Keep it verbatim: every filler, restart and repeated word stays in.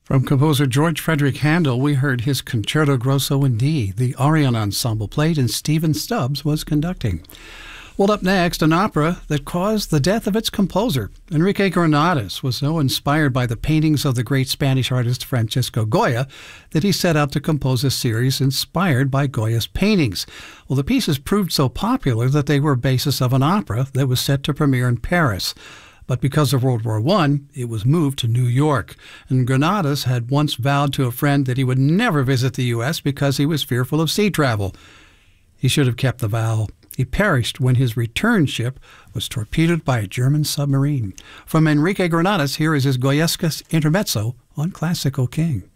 From composer George Frederick Handel, we heard his Concerto Grosso in D. The Orion Ensemble played and Stephen Stubbs was conducting. Well, up next, an opera that caused the death of its composer. Enrique Granados was so inspired by the paintings of the great Spanish artist Francisco Goya that he set out to compose a series inspired by Goya's paintings. Well, the pieces proved so popular that they were basis of an opera that was set to premiere in Paris. But because of World War One, it was moved to New York. And Granados had once vowed to a friend that he would never visit the U S because he was fearful of sea travel. He should have kept the vow. He perished when his return ship was torpedoed by a German submarine. From Enrique Granados, here is his Goyescas Intermezzo on Classical King.